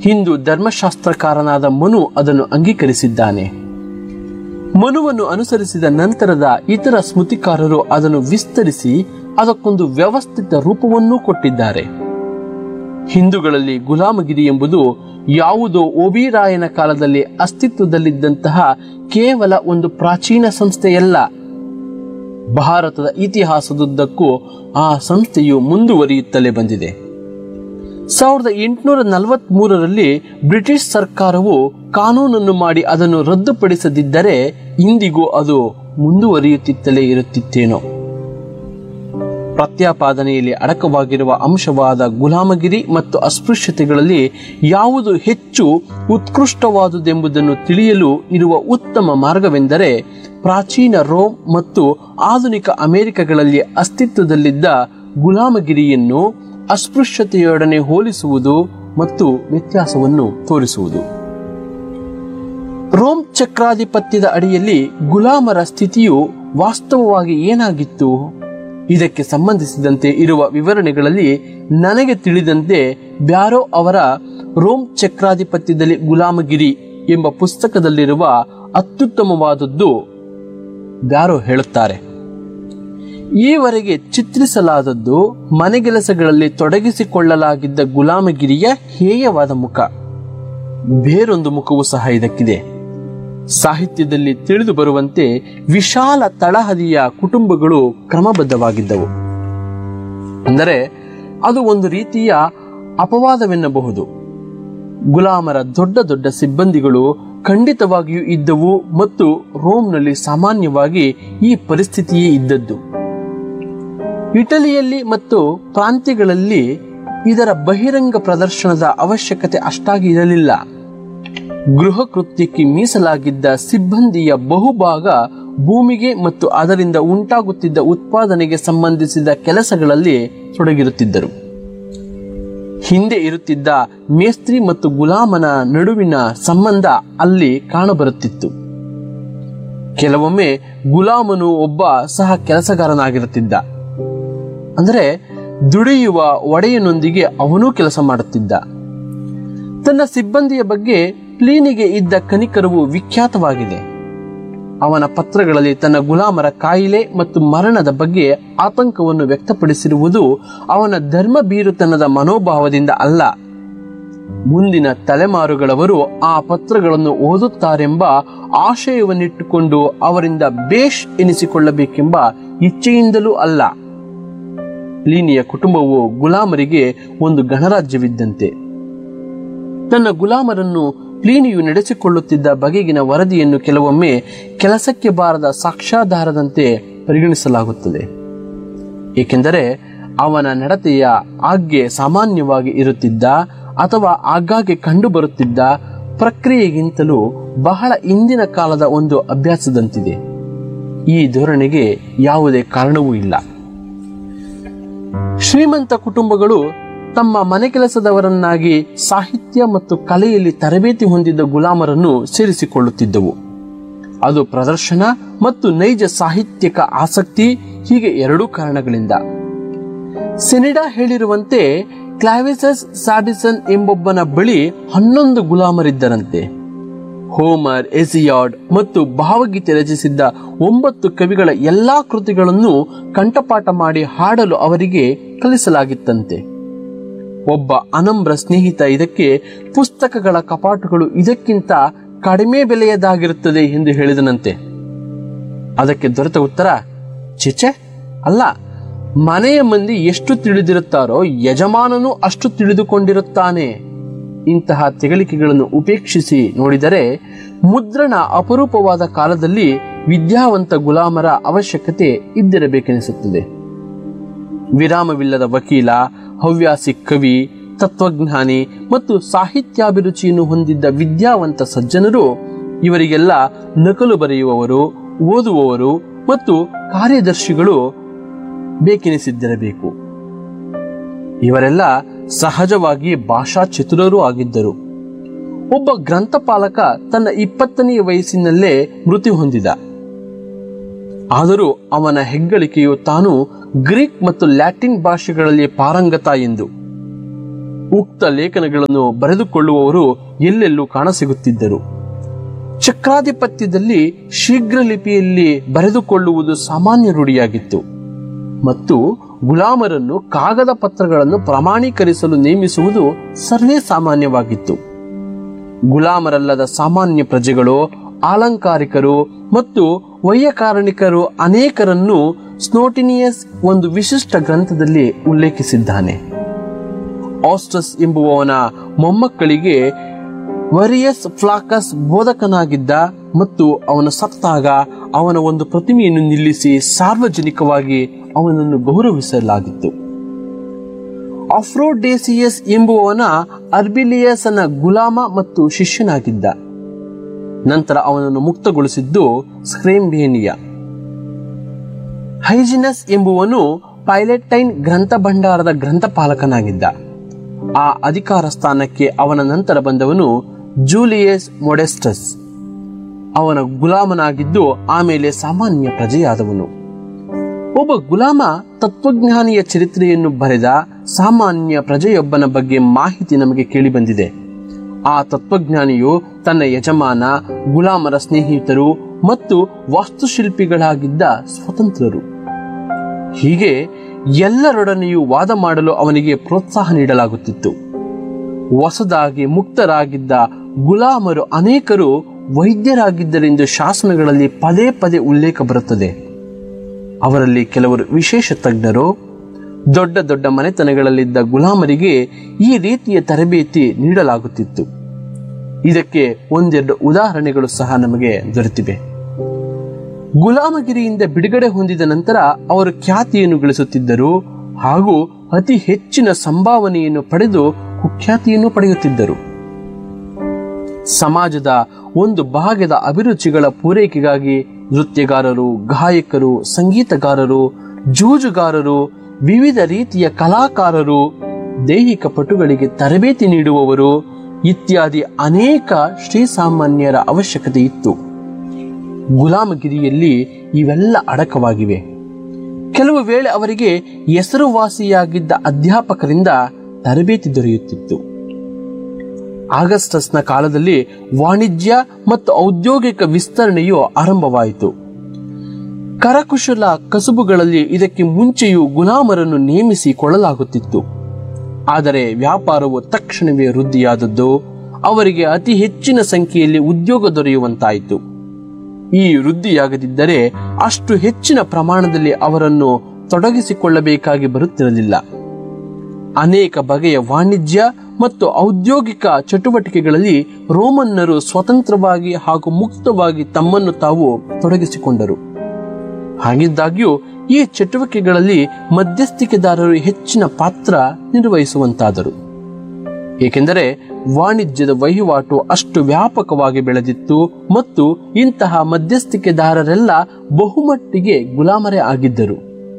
ಹಿಂದೂ ಧರ್ಮಶಾಸ್ತ್ರಕಾರನಾದ ಮನು ಅದನ್ನು ಅಂಗೀಕರಿಸಿದ್ದಾನೆ. ಮನುವನ್ನು ಅನುಸರಿಸಿದ ನಂತರದ ಇತರ ಸ್ಮೃತಿಕಾರರು ಅದನ್ನು ವಿಸ್ತರಿಸಿ ಅದಕ್ಕೊಂದು ವ್ಯವಸ್ಥಿತ ರೂಪವನ್ನೂ ಕೊಟ್ಟಿದ್ದಾರೆ. ಹಿಂದೂಗಳಲ್ಲಿ ಗುಲಾಮಗಿರಿ ಎಂಬುದು ಯಾವುದೋ ಓಬಿರಾಯನ ಕಾಲದಲ್ಲಿ ಅಸ್ತಿತ್ವದಲ್ಲಿದ್ದಂತಹ ಕೇವಲ ಒಂದು ಪ್ರಾಚೀನ ಸಂಸ್ಥೆಯಲ್ಲ. ಭಾರತದ ಇತಿಹಾಸದುದ್ದಕ್ಕೂ ಆ ಸಂಸ್ಥೆಯು ಮುಂದುವರಿಯುತ್ತಲೇ ಬಂದಿದೆ. 1843ರಲ್ಲಿ ಬ್ರಿಟಿಷ್ ಸರ್ಕಾರವು ಕಾನೂನನ್ನು ಮಾಡಿ ಅದನ್ನು ರದ್ದುಪಡಿಸದಿದ್ದರೆ ಇಂದಿಗೂ ಅದು ಮುಂದುವರಿಯುತ್ತಲೇ ಇರುತ್ತಿತ್ತೇನೋ. ಪ್ರತ್ಯಾಪಾದನೆಯಲ್ಲಿ ಅಡಕವಾಗಿರುವ ಅಂಶವಾದ ಗುಲಾಮಗಿರಿ ಮತ್ತು ಅಸ್ಪೃಶ್ಯತೆಗಳಲ್ಲಿ ಯಾವುದು ಹೆಚ್ಚು ಉತ್ಕೃಷ್ಟವಾದುದೆಂಬುದನ್ನು ತಿಳಿಯಲು ಇರುವ ಉತ್ತಮ ಮಾರ್ಗವೆಂದರೆ ಪ್ರಾಚೀನ ರೋಮ್ ಮತ್ತು ಆಧುನಿಕ ಅಮೆರಿಕಗಳಲ್ಲಿ ಅಸ್ತಿತ್ವದಲ್ಲಿದ್ದ ಗುಲಾಮಗಿರಿಯನ್ನು ಅಸ್ಪೃಶ್ಯತೆಯೊಡನೆ ಹೋಲಿಸುವುದು ಮತ್ತು ವ್ಯತ್ಯಾಸವನ್ನು ತೋರಿಸುವುದು. ರೋಮ್ ಚಕ್ರಾಧಿಪತ್ಯದ ಅಡಿಯಲ್ಲಿ ಗುಲಾಮರ ಸ್ಥಿತಿಯು ವಾಸ್ತವವಾಗಿ ಏನಾಗಿತ್ತು? ಇದಕ್ಕೆ ಸಂಬಂಧಿಸಿದಂತೆ ಇರುವ ವಿವರಣೆಗಳಲ್ಲಿ ನನಗೆ ತಿಳಿದಂತೆ ಬ್ಯಾರೋ ಅವರ ರೋಮ್ ಚಕ್ರಾಧಿಪತ್ಯದಲ್ಲಿ ಗುಲಾಮಗಿರಿ ಎಂಬ ಪುಸ್ತಕದಲ್ಲಿರುವ ಅತ್ಯುತ್ತಮವಾದದ್ದು ಬ್ಯಾರೋ ಹೇಳುತ್ತಾರೆ. ಈವರೆಗೆ ಚಿತ್ರಿಸಲಾದದ್ದು ಮನೆಗೆಲಸಗಳಲ್ಲಿ ತೊಡಗಿಸಿಕೊಳ್ಳಲಾಗಿದ್ದ ಗುಲಾಮಗಿರಿಯ ಹೇಯವಾದ ಮುಖ. ಬೇರೊಂದು ಮುಖವೂ ಸಹ ಇದಕ್ಕಿದೆ. ಸಾಹಿತ್ಯದಲ್ಲಿ ತಿಳಿದು ಬರುವಂತೆ ವಿಶಾಲ ತಳಹದಿಯ ಕುಟುಂಬಗಳು ಕ್ರಮಬದ್ಧವಾಗಿದ್ದವು. ಅಂದರೆ ಅದು ಒಂದು ರೀತಿಯ ಅಪವಾದವೆನ್ನಬಹುದು. ಗುಲಾಮರ ದೊಡ್ಡ ದೊಡ್ಡ ಸಿಬ್ಬಂದಿಗಳು ಖಂಡಿತವಾಗಿಯೂ ಇದ್ದವು ಮತ್ತು ರೋಮ್ನಲ್ಲಿ ಸಾಮಾನ್ಯವಾಗಿ ಈ ಪರಿಸ್ಥಿತಿಯೇ ಇದ್ದದ್ದು. ಇಟಲಿಯಲ್ಲಿ ಮತ್ತು ಪ್ರಾಂತ್ಯಗಳಲ್ಲಿ ಇದರ ಬಹಿರಂಗ ಪ್ರದರ್ಶನದ ಅವಶ್ಯಕತೆ ಅಷ್ಟಾಗಿ ಇರಲಿಲ್ಲ. ಗೃಹ ಕೃತ್ಯಕ್ಕೆ ಮೀಸಲಾಗಿದ್ದ ಸಿಬ್ಬಂದಿಯ ಬಹುಭಾಗ ಭೂಮಿಗೆ ಮತ್ತು ಅದರಿಂದ ಉಂಟಾಗುತ್ತಿದ್ದ ಉತ್ಪಾದನೆಗೆ ಸಂಬಂಧಿಸಿದ ಕೆಲಸಗಳಲ್ಲಿ ತೊಡಗಿರುತ್ತಿದ್ದರು. ಹಿಂದೆ ಇರುತ್ತಿದ್ದ ಮೇಸ್ತ್ರಿ ಮತ್ತು ಗುಲಾಮನ ನಡುವಿನ ಸಂಬಂಧ ಅಲ್ಲಿ ಕಾಣಬರುತ್ತಿತ್ತು. ಕೆಲವೊಮ್ಮೆ ಗುಲಾಮನು ಒಬ್ಬ ಸಹ ಕೆಲಸಗಾರನಾಗಿರುತ್ತಿದ್ದ. ಅಂದರೆ ದುಡಿಯುವ ಒಡೆಯನೊಂದಿಗೆ ಅವನೂ ಕೆಲಸ ಮಾಡುತ್ತಿದ್ದ. ತನ್ನ ಸಿಬ್ಬಂದಿಯ ಬಗ್ಗೆ ಪ್ಲೀನಿಗೆ ಇದ್ದ ಕನಿಕರವು ವಿಖ್ಯಾತವಾಗಿದೆ. ಅವನ ಪತ್ರಗಳಲ್ಲಿ ತನ್ನ ಗುಲಾಮರ ಕಾಯಿಲೆ ಮತ್ತು ಮರಣದ ಬಗ್ಗೆ ಆತಂಕವನ್ನು ವ್ಯಕ್ತಪಡಿಸಿರುವುದು ಅವನ ಧರ್ಮಭೀರುತನದ ಮನೋಭಾವದಿಂದ ಅಲ್ಲ. ಮುಂದಿನ ತಲೆಮಾರುಗಳವರು ಆ ಪತ್ರಗಳನ್ನು ಓದುತ್ತಾರೆಂಬ ಆಶಯವನ್ನಿಟ್ಟುಕೊಂಡು ಅವರಿಂದ ಬೇಷ್ ಎನಿಸಿಕೊಳ್ಳಬೇಕೆಂಬ ಇಚ್ಛೆಯಿಂದಲೂ ಅಲ್ಲ. ಪ್ಲೀನಿಯ ಕುಟುಂಬವು ಗುಲಾಮರಿಗೆ ಒಂದು ಗಣರಾಜ್ಯವಿದ್ದಂತೆ. ತನ್ನ ಗುಲಾಮರನ್ನು ಪ್ಲೀನಿಯು ನಡೆಸಿಕೊಳ್ಳುತ್ತಿದ್ದ ಬಗೆಗಿನ ವರದಿಯನ್ನು ಕೆಲವೊಮ್ಮೆ ಕೆಲಸಕ್ಕೆ ಬಾರದ ಸಾಕ್ಷ್ಯಾಧಾರದಂತೆ ಪರಿಗಣಿಸಲಾಗುತ್ತದೆ. ಏಕೆಂದರೆ ಅವನ ನಡತೆಯ ಆಜ್ಞೆ ಸಾಮಾನ್ಯವಾಗಿ ಇರುತ್ತಿದ್ದ ಅಥವಾ ಆಗಾಗ್ಗೆ ಕಂಡುಬರುತ್ತಿದ್ದ ಪ್ರಕ್ರಿಯೆಗಿಂತಲೂ ಬಹಳ ಇಂದಿನ ಕಾಲದ ಒಂದು ಅಭ್ಯಾಸದಂತಿದೆ. ಈ ಧೋರಣೆಗೆ ಯಾವುದೇ ಕಾರಣವೂ ಇಲ್ಲ. ಶ್ರೀಮಂತ ಕುಟುಂಬಗಳು ತಮ್ಮ ಮನೆ ಕೆಲಸದವರನ್ನಾಗಿ ಸಾಹಿತ್ಯ ಮತ್ತು ಕಲೆಯಲ್ಲಿ ತರಬೇತಿ ಹೊಂದಿದ್ದ ಗುಲಾಮರನ್ನು ಸೇರಿಸಿಕೊಳ್ಳುತ್ತಿದ್ದವು. ಅದು ಪ್ರದರ್ಶನ ಮತ್ತು ನೈಜ ಸಾಹಿತ್ಯಿಕ ಆಸಕ್ತಿ, ಹೀಗೆ ಎರಡೂ ಕಾರಣಗಳಿಂದ. ಸೆನಿಡಾ ಹೇಳಿರುವಂತೆ ಕ್ಲಾವಿಸಸ್ ಸಾಡಿಸನ್ ಎಂಬೊಬ್ಬನ ಬಳಿ 11 ಗುಲಾಮರಿದ್ದರಂತೆ. ಹೋಮರ್, ಎಸಿಯಾಡ್ ಮತ್ತು ಭಾವಗೀತೆ ರಚಿಸಿದ್ದ 9 ಕವಿಗಳ ಎಲ್ಲಾ ಕೃತಿಗಳನ್ನು ಕಂಠಪಾಠ ಮಾಡಿ ಹಾಡಲು ಅವರಿಗೆ ಕಲಿಸಲಾಗಿತ್ತಂತೆ. ಒಬ್ಬ ಅನಮ್ರ ಸ್ನೇಹಿತ ಇದಕ್ಕೆ ಪುಸ್ತಕಗಳ ಕಪಾಟುಗಳು ಇದಕ್ಕಿಂತ ಕಡಿಮೆ ಬೆಲೆಯದಾಗಿರುತ್ತದೆ ಎಂದು ಹೇಳಿದನಂತೆ. ಅದಕ್ಕೆ ದೊರೆತ ಉತ್ತರ, ಚಿಚೆ ಅಲ್ಲ, ಮನೆಯ ಮಂದಿ ಎಷ್ಟು ತಿಳಿದಿರುತ್ತಾರೋ ಯಜಮಾನನು ಅಷ್ಟು ತಿಳಿದುಕೊಂಡಿರುತ್ತಾನೆ. ಇಂತಹ ತೆಗಳಿಕೆಗಳನ್ನು ಉಪೇಕ್ಷಿಸಿ ನೋಡಿದರೆ ಮುದ್ರಣ ಅಪರೂಪವಾದ ಕಾಲದಲ್ಲಿ ವಿದ್ಯಾವಂತ ಗುಲಾಮರ ಅವಶ್ಯಕತೆ ಇದ್ದಿರಬೇಕೆನಿಸುತ್ತದೆ. ವಿರಾಮವಿಲ್ಲದ ವಕೀಲ, ಹವ್ಯಾಸಿ ಕವಿ, ತತ್ವಜ್ಞಾನಿ ಮತ್ತು ಸಾಹಿತ್ಯಾಭಿರುಚಿಯನ್ನು ಹೊಂದಿದ್ದ ವಿದ್ಯಾವಂತ ಸಜ್ಜನರು, ಇವರಿಗೆಲ್ಲ ನಕಲು ಬರೆಯುವವರು, ಓದುವವರು ಮತ್ತು ಕಾರ್ಯದರ್ಶಿಗಳು ಬೇಕೆನಿಸಿದ್ದಿರಬೇಕು. ಇವರೆಲ್ಲ ಸಹಜವಾಗಿ ಭಾಷಾ ಚತುರರೂ ಆಗಿದ್ದರು. ಒಬ್ಬ ಗ್ರಂಥಪಾಲಕ ತನ್ನ 20ನೇ ವಯಸ್ಸಿನಲ್ಲೇ ಮೃತ್ಯು ಹೊಂದಿದ. ಆದರೂ ಅವನ ಹೆಗ್ಗಳಿಕೆಯು ತಾನು ಗ್ರೀಕ್ ಮತ್ತು ಲ್ಯಾಟಿನ್ ಭಾಷೆಗಳಲ್ಲಿ ಪಾರಂಗತ ಎಂದು. ಉಕ್ತ ಲೇಖನಗಳನ್ನು ಬರೆದುಕೊಳ್ಳುವವರು ಎಲ್ಲೆಲ್ಲೂ ಕಾಣಸಿಗುತ್ತಿದ್ದರು. ಚಕ್ರಾಧಿಪತ್ಯದಲ್ಲಿ ಶೀಘ್ರ ಲಿಪಿಯಲ್ಲಿ ಬರೆದುಕೊಳ್ಳುವುದು ಸಾಮಾನ್ಯ ರೂಢಿಯಾಗಿತ್ತು ಮತ್ತು ಗುಲಾಮರನ್ನು ಕಾಗದ ಪತ್ರಗಳನ್ನು ಪ್ರಮಾಣೀಕರಿಸಲು ನೇಮಿಸುವುದು ಸರ್ವೇ ಸಾಮಾನ್ಯವಾಗಿತ್ತು. ಗುಲಾಮರಲ್ಲದ ಸಾಮಾನ್ಯ ಪ್ರಜೆಗಳು, ಅಲಂಕಾರಿಕರು ಮತ್ತು ವೈಯಾಕರಣಿಕರು ಅನೇಕರನ್ನು ಸ್ನೋಟಿನಿಯಸ್ ಒಂದು ವಿಶಿಷ್ಟ ಗ್ರಂಥದಲ್ಲಿ ಉಲ್ಲೇಖಿಸಿದ್ದಾನೆ. ಆಸ್ಟಸ್ ಎಂಬುವವನ ಮೊಮ್ಮಕ್ಕಳಿಗೆ ವರಿಯಸ್ ಫ್ಲಾಕಸ್ ಬೋಧಕನಾಗಿದ್ದ ಮತ್ತು ಅವನು ಸತ್ತಾಗ ಅವನ ಒಂದು ಪ್ರತಿಮೆಯನ್ನು ನಿಲ್ಲಿಸಿ ಸಾರ್ವಜನಿಕವಾಗಿ ಅವನನ್ನು ಗೌರವಿಸಲಾಗಿತ್ತು. ಅಫ್ರೋಡೇಸಿಯಸ್ ಎಂಬುವವನ ಅರ್ಬಿಲಿಯಸನ ಗುಲಾಮ ಮತ್ತು ಶಿಷ್ಯನಾಗಿದ್ದ. ನಂತರ ಅವನನ್ನು ಮುಕ್ತಗೊಳಿಸಿದ್ದು ಸ್ಕ್ರೇಂಬೇನಿಯ. ಹೈಜಿನಸ್ ಎಂಬುವನು ಪೈಲೆಟೈನ್ ಗ್ರಂಥ ಭಂಡಾರದ ಗ್ರಂಥಪಾಲಕನಾಗಿದ್ದ. ಆ ಅಧಿಕಾರ ಸ್ಥಾನಕ್ಕೆ ಅವನ ನಂತರ ಬಂದವನು ಜೂಲಿಯಸ್ ಮೊಡೆಸ್ಟಸ್. ಅವನ ಗುಲಾಮನಾಗಿದ್ದು ಆಮೇಲೆ ಸಾಮಾನ್ಯ ಪ್ರಜೆಯಾದವನು. ಒಬ್ಬ ಗುಲಾಮ ತತ್ವಜ್ಞಾನಿಯ ಚರಿತ್ರೆಯನ್ನು ಬರೆದ ಸಾಮಾನ್ಯ ಪ್ರಜೆಯೊಬ್ಬನ ಬಗ್ಗೆ ಮಾಹಿತಿ ನಮಗೆ ಕೇಳಿಬಂದಿದೆ. ಆ ತತ್ವಜ್ಞಾನಿಯು ತನ್ನ ಯಜಮಾನ, ಗುಲಾಮರ ಸ್ನೇಹಿತರು ಮತ್ತು ವಾಸ್ತುಶಿಲ್ಪಿಗಳಾಗಿದ್ದ ಸ್ವತಂತ್ರರು. ಹೀಗೆ ಎಲ್ಲರೊಡನೆಯೂ ವಾದ ಮಾಡಲು ಅವನಿಗೆ ಪ್ರೋತ್ಸಾಹ ನೀಡಲಾಗುತ್ತಿತ್ತು. ಹೊಸದಾಗಿ ಮುಕ್ತರಾಗಿದ್ದ ಗುಲಾಮರು ಅನೇಕರು ವೈದ್ಯರಾಗಿದ್ದರೆಂದು ಶಾಸನಗಳಲ್ಲಿ ಪದೇ ಪದೇ ಉಲ್ಲೇಖ ಬರುತ್ತದೆ. ಅವರಲ್ಲಿ ಕೆಲವರು ವಿಶೇಷ ತಜ್ಞರು. ದೊಡ್ಡ ದೊಡ್ಡ ಮನೆತನಗಳಲ್ಲಿದ್ದ ಗುಲಾಮರಿಗೆ ಈ ರೀತಿಯ ತರಬೇತಿ ನೀಡಲಾಗುತ್ತಿತ್ತು. ಇದಕ್ಕೆ ಒಂದೆರಡು ಉದಾಹರಣೆಗಳು ಸಹ ನಮಗೆ ದೊರೆತಿವೆ. ಗುಲಾಮಗಿರಿಯಿಂದ ಬಿಡುಗಡೆ ಹೊಂದಿದ ನಂತರ ಅವರು ಖ್ಯಾತಿಯನ್ನು ಗಳಿಸುತ್ತಿದ್ದರು ಹಾಗೂ ಅತಿ ಹೆಚ್ಚಿನ ಸಂಭಾವನೆಯನ್ನು ಪಡೆದು ಕುಖ್ಯಾತಿಯನ್ನು ಪಡೆಯುತ್ತಿದ್ದರು. ಸಮಾಜದ ಒಂದು ಭಾಗದ ಅಭಿರುಚಿಗಳ ಪೂರೈಕೆಗಾಗಿ ನೃತ್ಯಗಾರರು, ಗಾಯಕರು, ಸಂಗೀತಗಾರರು, ಜೂಜುಗಾರರು, ವಿವಿಧ ರೀತಿಯ ಕಲಾಕಾರರು, ದೈಹಿಕ ಪಟುಗಳಿಗೆ ತರಬೇತಿ ನೀಡುವವರು ಇತ್ಯಾದಿ ಅನೇಕ ಶ್ರೀಸಾಮಾನ್ಯರ ಅವಶ್ಯಕತೆ ಇತ್ತು. ಗುಲಾಮಗಿರಿಯಲ್ಲಿ ಇವೆಲ್ಲ ಅಡಕವಾಗಿವೆ. ಕೆಲವು ವೇಳೆ ಅವರಿಗೆ ಹೆಸರುವಾಸಿಯಾಗಿದ್ದ ಅಧ್ಯಾಪಕರಿಂದ ತರಬೇತಿ ದೊರೆಯುತ್ತಿತ್ತು. ಆಗಸ್ಟಸ್ನ ಕಾಲದಲ್ಲಿ ವಾಣಿಜ್ಯ ಮತ್ತು ಔದ್ಯೋಗಿಕ ವಿಸ್ತರಣೆಯು ಆರಂಭವಾಯಿತು. ಕರಕುಶಲ ಕಸುಬುಗಳಲ್ಲಿ ಇದಕ್ಕೆ ಮುಂಚೆಯೂ ಗುಲಾಮರನ್ನು ನೇಮಿಸಿಕೊಳ್ಳಲಾಗುತ್ತಿತ್ತು. ಆದರೆ ವ್ಯಾಪಾರವು ತಕ್ಷಣವೇ ವೃದ್ಧಿಯಾದದ್ದು ಅವರಿಗೆ ಅತಿ ಹೆಚ್ಚಿನ ಸಂಖ್ಯೆಯಲ್ಲಿ ಉದ್ಯೋಗ ದೊರೆಯುವಂತಾಯಿತು. ಈ ವೃದ್ಧಿಯಾಗದಿದ್ದರೆ ಅಷ್ಟು ಹೆಚ್ಚಿನ ಪ್ರಮಾಣದಲ್ಲಿ ಅವರನ್ನು ತೊಡಗಿಸಿಕೊಳ್ಳಬೇಕಾಗಿ ಬರುತ್ತಿರಲಿಲ್ಲ. ಅನೇಕ ಬಗೆಯ ವಾಣಿಜ್ಯ ಮತ್ತು ಔದ್ಯೋಗಿಕ ಚಟುವಟಿಕೆಗಳಲ್ಲಿ ರೋಮನ್ನರು ಸ್ವತಂತ್ರವಾಗಿ ಹಾಗೂ ಮುಕ್ತವಾಗಿ ತಮ್ಮನ್ನು ತಾವು ತೊಡಗಿಸಿಕೊಂಡರು. ಹಾಗಿದ್ದಾಗ್ಯೂ ಈ ಚಟುವಟಿಕೆಗಳಲ್ಲಿ ಮಧ್ಯಸ್ಥಿಕೆದಾರರು ಹೆಚ್ಚಿನ ಪಾತ್ರ ನಿರ್ವಹಿಸುವಂತಾದರು. ಏಕೆಂದರೆ ವಾಣಿಜ್ಯದ ವಹಿವಾಟು ಅಷ್ಟು ವ್ಯಾಪಕವಾಗಿ ಬೆಳೆದಿತ್ತು ಮತ್ತು ಇಂತಹ ಮಧ್ಯಸ್ಥಿಕೆದಾರರೆಲ್ಲ ಬಹುಮಟ್ಟಿಗೆ ಗುಲಾಮರೇ ಆಗಿದ್ದರು.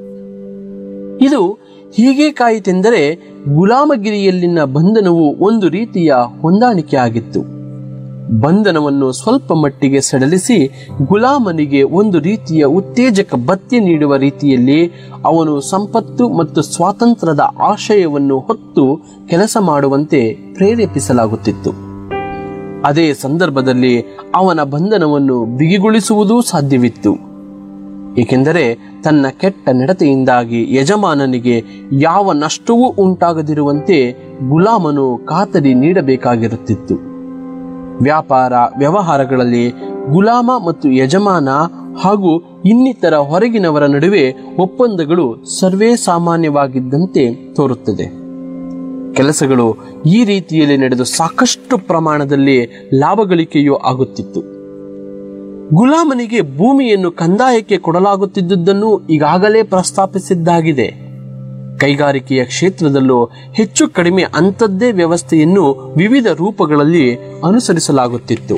ಇದು ಹೀಗೆ ಕಾಯಿತೆಂದರೆ ಗುಲಾಮಗಿರಿಯಲ್ಲಿನ ಬಂಧನವು ಒಂದು ರೀತಿಯ ಹೊಂದಾಣಿಕೆ ಆಗಿತ್ತು. ಬಂಧನವನ್ನು ಸ್ವಲ್ಪ ಮಟ್ಟಿಗೆ ಸಡಲಿಸಿ ಗುಲಾಮನಿಗೆ ಒಂದು ರೀತಿಯ ಉತ್ತೇಜಕ ಭತ್ಯೆ ನೀಡುವ ರೀತಿಯಲ್ಲಿ ಅವನು ಸಂಪತ್ತು ಮತ್ತು ಸ್ವಾತಂತ್ರ್ಯದ ಆಶಯವನ್ನು ಹೊತ್ತು ಕೆಲಸ ಮಾಡುವಂತೆ ಪ್ರೇರೇಪಿಸಲಾಗುತ್ತಿತ್ತು. ಅದೇ ಸಂದರ್ಭದಲ್ಲಿ ಅವನ ಬಂಧನವನ್ನು ಬಿಗಿಗೊಳಿಸುವುದೂ ಸಾಧ್ಯವಿತ್ತು. ಏಕೆಂದರೆ ತನ್ನ ಕೆಟ್ಟ ನಡತೆಯಿಂದಾಗಿ ಯಜಮಾನನಿಗೆ ಯಾವ ನಷ್ಟವೂ ಉಂಟಾಗದಿರುವಂತೆ ಗುಲಾಮನು ಖಾತರಿ ನೀಡಬೇಕಾಗಿರುತ್ತಿತ್ತು. ವ್ಯಾಪಾರ ವ್ಯವಹಾರಗಳಲ್ಲಿ ಗುಲಾಮ ಮತ್ತು ಯಜಮಾನ ಹಾಗೂ ಇನ್ನಿತರ ಹೊರಗಿನವರ ನಡುವೆ ಒಪ್ಪಂದಗಳು ಸರ್ವೇ ಸಾಮಾನ್ಯವಾಗಿದ್ದಂತೆ ತೋರುತ್ತದೆ. ಕೆಲಸಗಳು ಈ ರೀತಿಯಲ್ಲಿ ನಡೆದು ಸಾಕಷ್ಟು ಪ್ರಮಾಣದಲ್ಲಿ ಲಾಭಗಳಿಕೆಯೂ ಆಗುತ್ತಿತ್ತು. ಗುಲಾಮನಿಗೆ ಭೂಮಿಯನ್ನು ಕಂದಾಯಕ್ಕೆ ಕೊಡಲಾಗುತ್ತಿದ್ದುದನ್ನು ಈಗಾಗಲೇ ಪ್ರಸ್ತಾಪಿಸಿದ್ದಾಗಿದೆ. ಕೈಗಾರಿಕೆಯ ಕ್ಷೇತ್ರದಲ್ಲೂ ಹೆಚ್ಚು ಕಡಿಮೆ ಅಂಥದ್ದೇ ವ್ಯವಸ್ಥೆಯನ್ನು ವಿವಿಧ ರೂಪಗಳಲ್ಲಿ ಅನುಸರಿಸಲಾಗುತ್ತಿತ್ತು.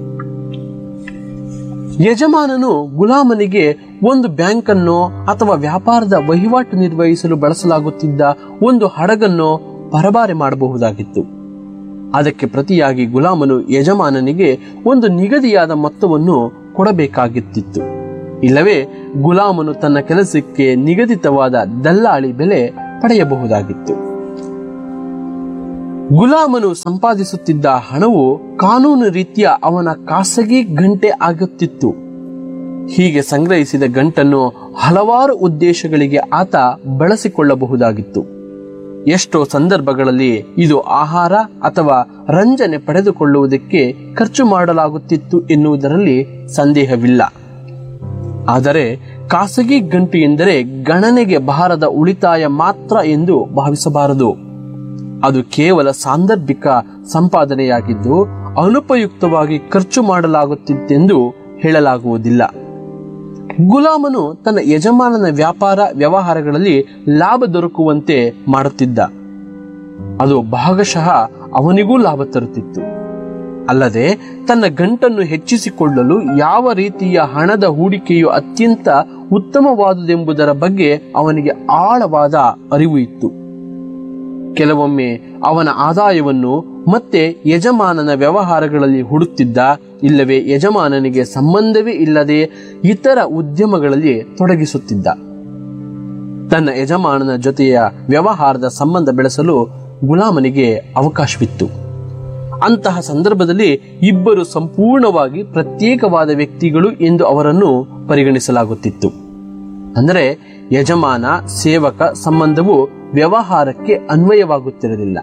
ಯಜಮಾನನು ಗುಲಾಮನಿಗೆ ಒಂದು ಬ್ಯಾಂಕನ್ನು ಅಥವಾ ವ್ಯಾಪಾರದ ವಹಿವಾಟು ನಿರ್ವಹಿಸಲು ಬಳಸಲಾಗುತ್ತಿದ್ದ ಒಂದು ಹಡಗನ್ನು ಪರಬಾರೆ ಮಾಡಬಹುದಾಗಿತ್ತು. ಅದಕ್ಕೆ ಪ್ರತಿಯಾಗಿ ಗುಲಾಮನು ಯಜಮಾನನಿಗೆ ಒಂದು ನಿಗದಿಯಾದ ಮೊತ್ತವನ್ನು ಕೊಡಬೇಕಾಗಿತ್ತು. ಇಲ್ಲವೇ ಗುಲಾಮನು ತನ್ನ ಕೆಲಸಕ್ಕೆ ನಿಗದಿತವಾದ ದಲ್ಲಾಳಿ ಬೆಲೆ ಪಡೆಯಬಹುದಾಗಿತ್ತು. ಗುಲಾಮನು ಸಂಪಾದಿಸುತ್ತಿದ್ದ ಹಣವು ಕಾನೂನು ರೀತಿಯ ಅವನ ಖಾಸಗಿ ಗಂಟೆ ಆಗುತ್ತಿತ್ತು. ಹೀಗೆ ಸಂಗ್ರಹಿಸಿದ ಗಂಟನ್ನು ಹಲವಾರು ಉದ್ದೇಶಗಳಿಗೆ ಆತ ಬಳಸಿಕೊಳ್ಳಬಹುದಾಗಿತ್ತು. ಎಷ್ಟೋ ಸಂದರ್ಭಗಳಲ್ಲಿ ಇದು ಆಹಾರ ಅಥವಾ ರಂಜನೆ ಪಡೆದುಕೊಳ್ಳುವುದಕ್ಕೆ ಖರ್ಚು ಮಾಡಲಾಗುತ್ತಿತ್ತು ಎನ್ನುವುದರಲ್ಲಿ ಸಂದೇಹವಿಲ್ಲ. ಆದರೆ ಖಾಸಗಿ ಗಂಟು ಎಂದರೆ ಗಣನೆಗೆ ಬಾರದ ಉಳಿತಾಯ ಮಾತ್ರ ಎಂದು ಭಾವಿಸಬಾರದು. ಅದು ಕೇವಲ ಸಾಂದರ್ಭಿಕ ಸಂಪಾದನೆಯಾಗಿದ್ದು ಅನುಪಯುಕ್ತವಾಗಿ ಖರ್ಚು ಮಾಡಲಾಗುತ್ತಿತ್ತೆಂದು ಹೇಳಲಾಗುವುದಿಲ್ಲ. ಗುಲಾಮನು ತನ್ನ ಯಜಮಾನನ ವ್ಯಾಪಾರ ವ್ಯವಹಾರಗಳಲ್ಲಿ ಲಾಭ ದೊರಕುವಂತೆ ಮಾಡುತ್ತಿದ್ದ. ಅದು ಭಾಗಶಃ ಅವನಿಗೂ ಲಾಭ ತರುತ್ತಿತ್ತು. ಅಲ್ಲದೆ ತನ್ನ ಗಂಟನ್ನು ಹೆಚ್ಚಿಸಿಕೊಳ್ಳಲು ಯಾವ ರೀತಿಯ ಹಣದ ಹೂಡಿಕೆಯು ಅತ್ಯಂತ ಉತ್ತಮವಾದುದೆಂಬುದರ ಬಗ್ಗೆ ಅವನಿಗೆ ಆಳವಾದ ಅರಿವು ಇತ್ತು. ಕೆಲವೊಮ್ಮೆ ಅವನ ಆದಾಯವನ್ನು ಮತ್ತೆ ಯಜಮಾನನ ವ್ಯವಹಾರಗಳಲ್ಲಿ ಹೂಡುತ್ತಿದ್ದ, ಇಲ್ಲವೇ ಯಜಮಾನನಿಗೆ ಸಂಬಂಧವೇ ಇಲ್ಲದೆ ಇತರ ಉದ್ಯಮಗಳಲ್ಲಿ ತೊಡಗಿಸುತ್ತಿದ್ದ. ತನ್ನ ಯಜಮಾನನ ಜೊತೆಯ ವ್ಯವಹಾರದ ಸಂಬಂಧ ಬೆಳೆಸಲು ಗುಲಾಮನಿಗೆ ಅವಕಾಶವಿತ್ತು. ಅಂತಹ ಸಂದರ್ಭದಲ್ಲಿ ಇಬ್ಬರು ಸಂಪೂರ್ಣವಾಗಿ ಪ್ರತ್ಯೇಕವಾದ ವ್ಯಕ್ತಿಗಳು ಎಂದು ಅವರನ್ನು ಪರಿಗಣಿಸಲಾಗುತ್ತಿತ್ತು. ಅಂದರೆ ಯಜಮಾನ ಸೇವಕ ಸಂಬಂಧವು ವ್ಯವಹಾರಕ್ಕೆ ಅನ್ವಯವಾಗುತ್ತಿರಲಿಲ್ಲ.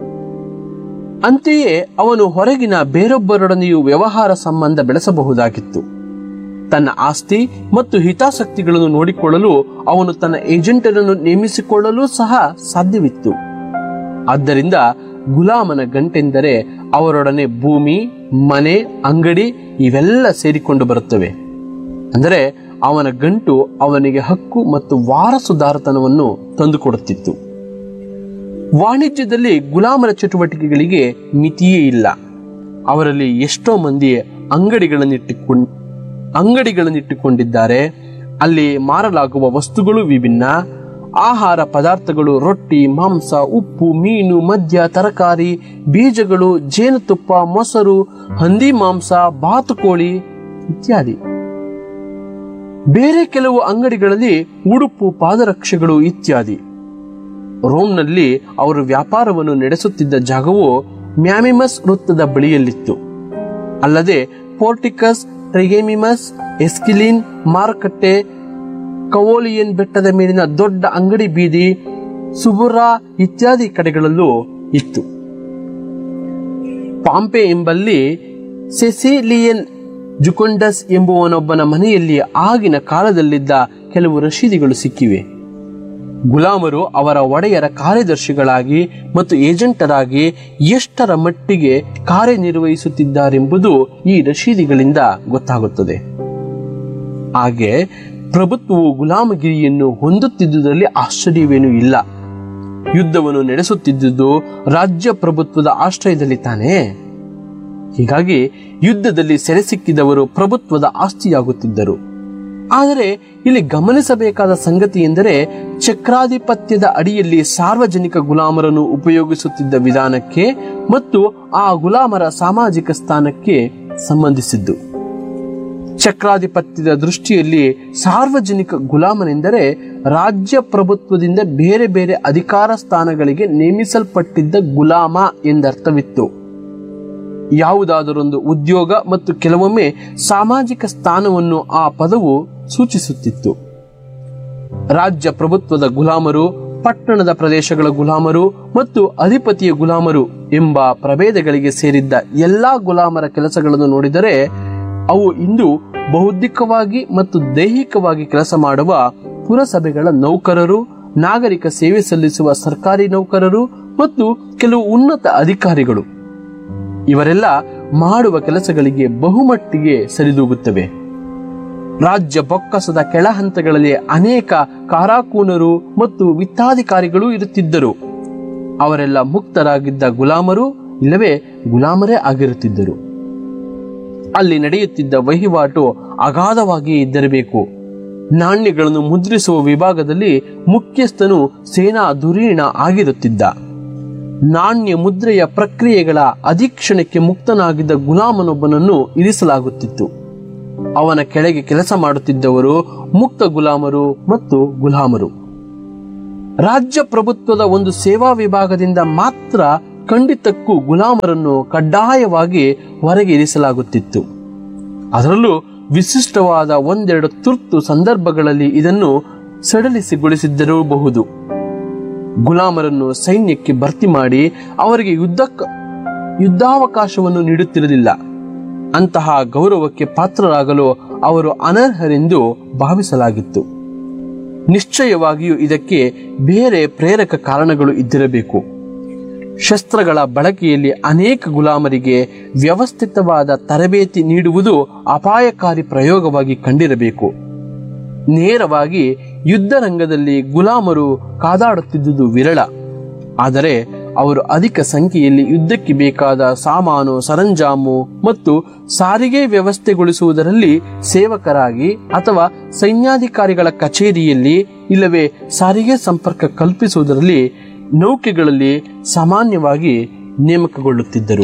ಅಂತೆಯೇ ಅವನು ಹೊರಗಿನ ಬೇರೊಬ್ಬರೊಡನೆಯೂ ವ್ಯವಹಾರ ಸಂಬಂಧ ಬೆಳೆಸಬಹುದಾಗಿತ್ತು. ತನ್ನ ಆಸ್ತಿ ಮತ್ತು ಹಿತಾಸಕ್ತಿಗಳನ್ನು ನೋಡಿಕೊಳ್ಳಲು ಅವನು ತನ್ನ ಏಜೆಂಟರನ್ನು ನೇಮಿಸಿಕೊಳ್ಳಲು ಸಹ ಸಾಧ್ಯವಿತ್ತು. ಆದ್ದರಿಂದ ಗುಲಾಮನ ಗಂಟೆಂದರೆ ಅವರೊಡನೆ ಭೂಮಿ, ಮನೆ, ಅಂಗಡಿ ಇವೆಲ್ಲ ಸೇರಿಕೊಂಡು ಬರುತ್ತವೆ. ಅಂದರೆ ಅವನ ಗಂಟು ಅವನಿಗೆ ಹಕ್ಕು ಮತ್ತು ವಾರಸುದಾರತನವನ್ನು ತಂದುಕೊಡುತ್ತಿತ್ತು. ವಾಣಿಜ್ಯದಲ್ಲಿ ಗುಲಾಮರ ಚಟುವಟಿಕೆಗಳಿಗೆ ಮಿತಿಯೇ ಇಲ್ಲ. ಅವರಲ್ಲಿ ಎಷ್ಟೋ ಮಂದಿ ಅಂಗಡಿಗಳನ್ನಿಟ್ಟುಕೊಂಡಿದ್ದಾರೆ. ಅಲ್ಲಿ ಮಾರಲಾಗುವ ವಸ್ತುಗಳು ವಿಭಿನ್ನ. ಆಹಾರ ಪದಾರ್ಥಗಳು ರೊಟ್ಟಿ, ಮಾಂಸ, ಉಪ್ಪು, ಮೀನು, ಮದ್ಯ, ತರಕಾರಿ, ಬೀಜಗಳು, ಜೇನುತುಪ್ಪ, ಮೊಸರು, ಹಂದಿ ಮಾಂಸ, ಬಾತುಕೋಳಿ ಇತ್ಯಾದಿ. ಬೇರೆ ಕೆಲವು ಅಂಗಡಿಗಳಲ್ಲಿ ಉಡುಪು, ಪಾದರಕ್ಷೆಗಳು ಇತ್ಯಾದಿ. ರೋಮ್ನಲ್ಲಿ ಅವರು ವ್ಯಾಪಾರವನ್ನು ನಡೆಸುತ್ತಿದ್ದ ಜಾಗವು ಮ್ಯಾಮಿಮಸ್ ವೃತ್ತದ ಬಳಿಯಲ್ಲಿತ್ತು. ಅಲ್ಲದೆ ಪೋರ್ಟಿಕಸ್, ಟ್ರಿಗೆಮಿಮಸ್, ಎಸ್ಕಿಲಿನ್ ಮಾರುಕಟ್ಟೆ, ಕವೋಲಿಯನ್ ಬೆಟ್ಟದ ಮೇಲಿನ ದೊಡ್ಡ ಅಂಗಡಿ ಬೀದಿ, ಸುಬುರಾ ಇತ್ಯಾದಿ ಕಡೆಗಳಲ್ಲೂ ಇತ್ತು. ಪಾಂಪೆ ಎಂಬಲ್ಲಿ ಸೆಸಿಲಿಯನ್ ಜುಕೊಂಡಸ್ ಎಂಬುವನೊಬ್ಬನ ಮನೆಯಲ್ಲಿ ಆಗಿನ ಕಾಲದಲ್ಲಿದ್ದ ಕೆಲವು ರಶೀದಿಗಳು ಸಿಕ್ಕಿವೆ. ಗುಲಾಮರು ಅವರ ಒಡೆಯರ ಕಾರ್ಯದರ್ಶಿಗಳಾಗಿ ಮತ್ತು ಏಜೆಂಟರಾಗಿ ಎಷ್ಟರ ಮಟ್ಟಿಗೆ ಕಾರ್ಯನಿರ್ವಹಿಸುತ್ತಿದ್ದಾರೆಂಬುದು ಈ ರಶೀದಿಗಳಿಂದ ಗೊತ್ತಾಗುತ್ತದೆ. ಹಾಗೆ ಪ್ರಭುತ್ವವು ಗುಲಾಮಗಿರಿಯನ್ನು ಹೊಂದುತ್ತಿದ್ದುದರಲ್ಲಿ ಆಶ್ಚರ್ಯವೇನೂ ಇಲ್ಲ. ಯುದ್ಧವನ್ನು ನಡೆಸುತ್ತಿದ್ದುದು ರಾಜ್ಯ ಪ್ರಭುತ್ವದ ಆಶ್ರಯದಲ್ಲಿ ತಾನೇ. ಹೀಗಾಗಿ ಯುದ್ಧದಲ್ಲಿ ಸೆರೆ ಸಿಕ್ಕಿದವರು ಪ್ರಭುತ್ವದ ಆಸ್ತಿಯಾಗುತ್ತಿದ್ದರು. ಆದರೆ ಇಲ್ಲಿ ಗಮನಿಸಬೇಕಾದ ಸಂಗತಿ ಎಂದರೆ ಚಕ್ರಾಧಿಪತ್ಯದ ಅಡಿಯಲ್ಲಿ ಸಾರ್ವಜನಿಕ ಗುಲಾಮರನ್ನು ಉಪಯೋಗಿಸುತ್ತಿದ್ದ ವಿಧಾನಕ್ಕೆ ಮತ್ತು ಆ ಗುಲಾಮರ ಸಾಮಾಜಿಕ ಸ್ಥಾನಕ್ಕೆ ಸಂಬಂಧಿಸಿದ್ದು. ಚಕ್ರಾಧಿಪತ್ಯದ ದೃಷ್ಟಿಯಲ್ಲಿ ಸಾರ್ವಜನಿಕ ಗುಲಾಮನೆಂದರೆ ರಾಜ್ಯ ಪ್ರಭುತ್ವದಿಂದ ಬೇರೆ ಬೇರೆ ಅಧಿಕಾರ ಸ್ಥಾನಗಳಿಗೆ ನೇಮಿಸಲ್ಪಟ್ಟಿದ್ದ ಗುಲಾಮ ಎಂದರ್ಥವಿತ್ತು. ಯಾವುದಾದರೊಂದು ಉದ್ಯೋಗ ಮತ್ತು ಕೆಲವೊಮ್ಮೆ ಸಾಮಾಜಿಕ ಸ್ಥಾನವನ್ನು ಆ ಪದವು ಸೂಚಿಸುತ್ತಿತ್ತು. ರಾಜ್ಯ ಪ್ರಭುತ್ವದ ಗುಲಾಮರು, ಪಟ್ಟಣದ ಪ್ರದೇಶಗಳ ಗುಲಾಮರು ಮತ್ತು ಅಧಿಪತಿಯ ಗುಲಾಮರು ಎಂಬ ಪ್ರಭೇದಗಳಿಗೆ ಸೇರಿದ್ದ ಎಲ್ಲಾ ಗುಲಾಮರ ಕೆಲಸಗಳನ್ನು ನೋಡಿದರೆ ಅವು ಇಂದು ಬೌದ್ಧಿಕವಾಗಿ ಮತ್ತು ದೈಹಿಕವಾಗಿ ಕೆಲಸ ಮಾಡುವ ಪುರಸಭೆಗಳ ನೌಕರರು, ನಾಗರಿಕ ಸೇವೆ ಸಲ್ಲಿಸುವ ಸರ್ಕಾರಿ ನೌಕರರು ಮತ್ತು ಕೆಲವು ಉನ್ನತ ಅಧಿಕಾರಿಗಳು ಇವರೆಲ್ಲ ಮಾಡುವ ಕೆಲಸಗಳಿಗೆ ಬಹುಮಟ್ಟಿಗೆ ಸರಿದೂಗುತ್ತವೆ. ರಾಜ್ಯ ಬೊಕ್ಕಸದ ಕೆಳ ಹಂತಗಳಲ್ಲಿ ಅನೇಕ ಕಾರಾಕೂನರು ಮತ್ತು ವಿತ್ತಾಧಿಕಾರಿಗಳು ಇರುತ್ತಿದ್ದರು. ಅವರೆಲ್ಲ ಮುಕ್ತರಾಗಿದ್ದ ಗುಲಾಮರು ಇಲ್ಲವೇ ಗುಲಾಮರೇ ಆಗಿರುತ್ತಿದ್ದರು. ಅಲ್ಲಿ ನಡೆಯುತ್ತಿದ್ದ ವಹಿವಾಟು ಅಗಾಧವಾಗಿ ಇದ್ದಿರಬೇಕು. ನಾಣ್ಯಗಳನ್ನು ಮುದ್ರಿಸುವ ವಿಭಾಗದಲ್ಲಿ ಮುಖ್ಯಸ್ಥನು ಸೇನಾ ಧುರೀಣ ಆಗಿರುತ್ತಿದ್ದ. ನಾಣ್ಯ ಮುದ್ರೆಯ ಪ್ರಕ್ರಿಯೆಗಳ ಅಧೀಕ್ಷಣಕ್ಕೆ ಮುಕ್ತನಾಗಿದ್ದ ಗುಲಾಮನೊಬ್ಬನನ್ನು ಇರಿಸಲಾಗುತ್ತಿತ್ತು. ಅವನ ಕೆಳಗೆ ಕೆಲಸ ಮಾಡುತ್ತಿದ್ದವರು ಮುಕ್ತ ಗುಲಾಮರು ಮತ್ತು ಗುಲಾಮರು. ರಾಜ್ಯ ಪ್ರಭುತ್ವದ ಒಂದು ಸೇವಾ ವಿಭಾಗದಿಂದ ಮಾತ್ರ ಖಂಡಿತಕ್ಕೂ ಗುಲಾಮರನ್ನು ಕಡ್ಡಾಯವಾಗಿ ಹೊರಗೆ ಇರಿಸಲಾಗುತ್ತಿತ್ತು. ಅದರಲ್ಲೂ ವಿಶಿಷ್ಟವಾದ ಒಂದೆರಡು ತುರ್ತು ಸಂದರ್ಭಗಳಲ್ಲಿ ಇದನ್ನು ಸಡಿಲಿಸಿಗೊಳಿಸಿದ್ದಿರಬಹುದು. ಗುಲಾಮರನ್ನು ಸೈನ್ಯಕ್ಕೆ ಭರ್ತಿ ಮಾಡಿ ಅವರಿಗೆ ಯುದ್ಧಾವಕಾಶವನ್ನು ನೀಡುತ್ತಿರಲಿಲ್ಲ. ಅಂತಹ ಗೌರವಕ್ಕೆ ಪಾತ್ರರಾಗಲು ಅವರು ಅನರ್ಹರೆಂದು ಭಾವಿಸಲಾಗಿತ್ತು. ನಿಶ್ಚಯವಾಗಿಯೂ ಇದಕ್ಕೆ ಬೇರೆ ಪ್ರೇರಕ ಕಾರಣಗಳು ಇದ್ದಿರಬೇಕು. ಶಸ್ತ್ರಗಳ ಬಳಕೆಯಲ್ಲಿ ಅನೇಕ ಗುಲಾಮರಿಗೆ ವ್ಯವಸ್ಥಿತವಾದ ತರಬೇತಿ ನೀಡುವುದು ಅಪಾಯಕಾರಿ ಪ್ರಯೋಗವಾಗಿ ಕಂಡಿರಬೇಕು. ನೇರವಾಗಿ ಯುದ್ಧ ರಂಗದಲ್ಲಿ ಗುಲಾಮರು ಕಾದಾಡುತ್ತಿದ್ದುದು ವಿರಳ. ಆದರೆ ಅವರು ಅಧಿಕ ಸಂಖ್ಯೆಯಲ್ಲಿ ಯುದ್ಧಕ್ಕೆ ಬೇಕಾದ ಸಾಮಾನು, ಸರಂಜಾಮು ಮತ್ತು ಸಾರಿಗೆ ವ್ಯವಸ್ಥೆಗೊಳಿಸುವುದರಲ್ಲಿ ಸೇವಕರಾಗಿ ಅಥವಾ ಸೈನ್ಯಾಧಿಕಾರಿಗಳ ಕಚೇರಿಯಲ್ಲಿ ಇಲ್ಲವೇ ಸಾರಿಗೆ ಸಂಪರ್ಕ ಕಲ್ಪಿಸುವುದರಲ್ಲಿ ನೌಕೆಗಳಲ್ಲಿ ಸಾಮಾನ್ಯವಾಗಿ ನೇಮಕಗೊಳ್ಳುತ್ತಿದ್ದರು.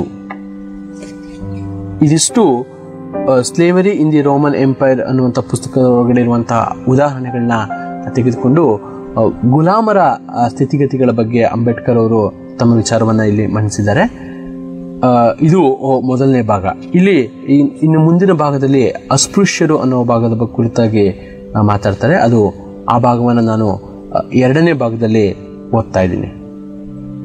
ಇದಿಷ್ಟು slavery in the Roman empire ಅನ್ನುವಂಥ ಪುಸ್ತಕದ ಒಳಗಡೆ ಇರುವಂತಹ ಉದಾಹರಣೆಗಳನ್ನ ತೆಗೆದುಕೊಂಡು ಗುಲಾಮರ ಸ್ಥಿತಿಗತಿಗಳ ಬಗ್ಗೆ ಅಂಬೇಡ್ಕರ್ ಅವರು ತಮ್ಮ ವಿಚಾರವನ್ನ ಇಲ್ಲಿ ಮಂಡಿಸಿದ್ದಾರೆ. ಇದು ಮೊದಲನೇ ಭಾಗ. ಇಲ್ಲಿ ಇನ್ನು ಮುಂದಿನ ಭಾಗದಲ್ಲಿ ಅಸ್ಪೃಶ್ಯರು ಅನ್ನೋ ಭಾಗದ ಕುರಿತಾಗಿ ಮಾತಾಡ್ತಾರೆ. ಅದು ಆ ಭಾಗವನ್ನು ನಾನು ಎರಡನೇ ಭಾಗದಲ್ಲಿ ಓದ್ತಾ ಇದ್ದೀನಿ.